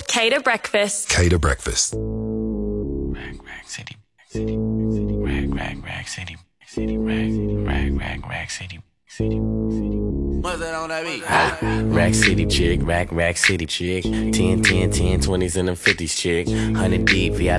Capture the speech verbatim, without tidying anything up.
Cater Breakfast. Cater Breakfast. Rag, rag, city, city, city, rag, rag, rag, city, city, rag, rag, rag, rag, city, city, city. What's that on that beat? Rack City chick, rack, rack city chick. ten, ten, ten, twenties and them fifties chick. one hundred deep, V I